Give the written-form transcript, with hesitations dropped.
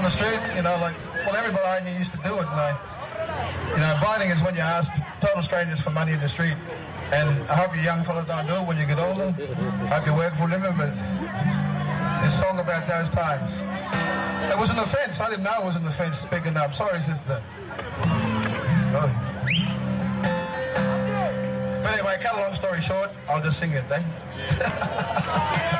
the street, you know, like, well, everybody I knew used to do it, biting is when you ask total strangers for money in the street. And I hope you young fellas don't do it when you get older. I hope you work for a living, but this song about those times. It was an offence. I didn't know it was an offence speaking up. Sorry, sister. Oh. But anyway, cut a long story short, I'll just sing it, eh?